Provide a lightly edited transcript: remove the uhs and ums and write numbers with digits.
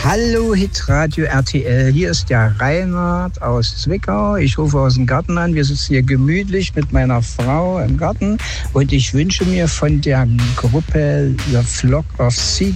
Hallo Hitradio RTL, hier ist der Reinhard aus Zwickau. Ich rufe aus dem Garten an. Wir sitzen hier gemütlich mit meiner Frau im Garten und ich wünsche mir von der Gruppe The Flock of Seagulls